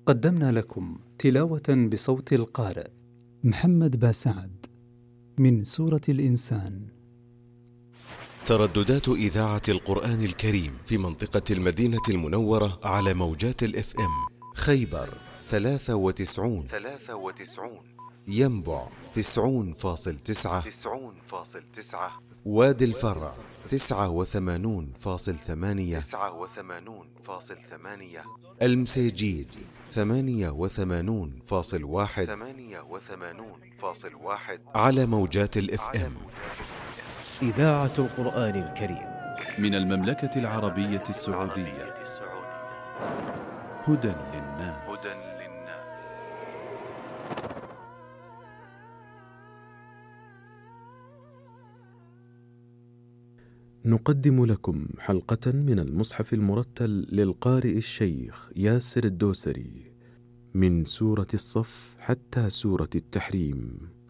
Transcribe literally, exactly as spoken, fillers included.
قدمنا لكم تلاوة بصوت القارئ محمد باسعد من سورة الإنسان. ترددات إذاعة القرآن الكريم في منطقة المدينة المنورة على موجات الإف إم: خيبر ثلاثة وتسعون ثلاثة وتسعون، ينبع تسعون فاصل تسعة تسعون فاصل تسعة، وادي الفرع تسعة وثمانون فاصل ثمانية تسعة وثمانون فاصل ثمانية، المسيجيد ثمانية وثمانون فاصل واحد ثمانية وثمانون فاصل واحد على موجات الإف إم. إذاعة القرآن الكريم من المملكة العربية السعودية. هدى للناس. نقدم لكم حلقة من المصحف المرتل للقارئ الشيخ ياسر الدوسري من سورة الصف حتى سورة التحريم.